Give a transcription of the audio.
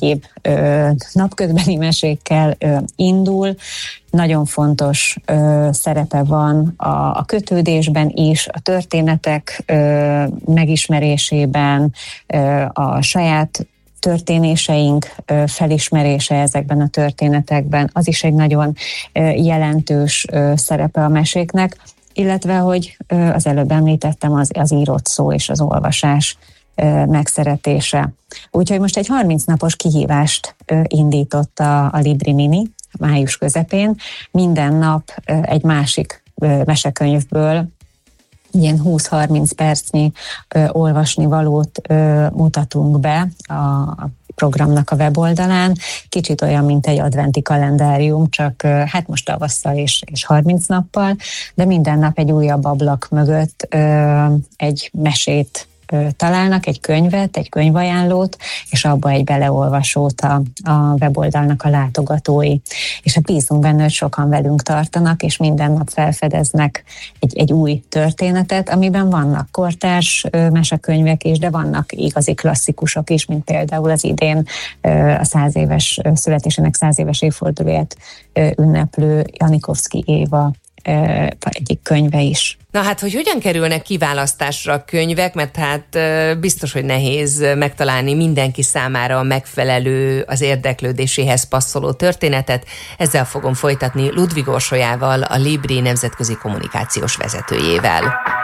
egyéb napközbeni mesékkel indul. Nagyon fontos szerepe van a kötődésben is, a történetek megismerésében, a saját történéseink felismerése ezekben a történetekben, az is egy nagyon jelentős szerepe a meséknek, illetve, hogy az előbb említettem, az írott szó és az olvasás megszeretése. Úgyhogy most egy 30 napos kihívást indított a Libri Mini május közepén. Minden nap egy másik mesekönyvből ilyen 20-30 percnyi olvasni valót mutatunk be a programnak a weboldalán. Kicsit olyan, mint egy adventi kalendárium, csak hát most tavasszal és 30 nappal, de minden nap egy újabb ablak mögött egy mesét találnak, egy könyvet, egy könyvajánlót, és abba egy beleolvasót a weboldalnak a látogatói. És hát bízunk benne, hogy sokan velünk tartanak, és minden nap felfedeznek egy új történetet, amiben vannak kortárs mesekönyvek is, de vannak igazi klasszikusok is, mint például az idén a 100 éves születésének 100 éves évfordulóját ünneplő Janikovszky Éva egyik könyve is. Na hát, hogy hogyan kerülnek kiválasztásra a könyvek, mert hát biztos, hogy nehéz megtalálni mindenki számára a megfelelő, az érdeklődéséhez passzoló történetet. Ezzel fogom folytatni Ludvig Orsolyával, a Libri nemzetközi kommunikációs vezetőjével.